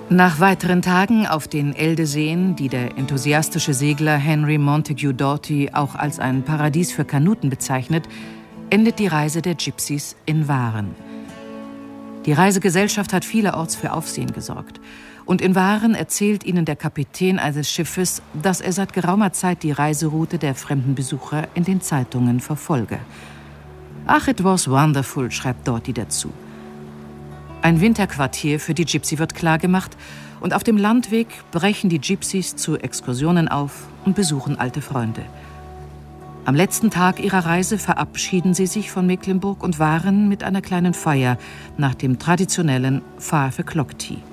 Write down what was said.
Nach weiteren Tagen auf den Eldeseen, die der enthusiastische Segler Henry Montague Doughty auch als ein Paradies für Kanuten bezeichnet, endet die Reise der Gypsies in Waren. Die Reisegesellschaft hat vielerorts für Aufsehen gesorgt. Und in Waren erzählt ihnen der Kapitän eines Schiffes, dass er seit geraumer Zeit die Reiseroute der fremden Besucher in den Zeitungen verfolge. »Ach, it was wonderful«, schreibt Doughty dazu. Ein Winterquartier für die Gypsy wird klargemacht und auf dem Landweg brechen die Gypsies zu Exkursionen auf und besuchen alte Freunde. Am letzten Tag ihrer Reise verabschieden sie sich von Mecklenburg und Waren mit einer kleinen Feier nach dem traditionellen 5 o'clock Tea.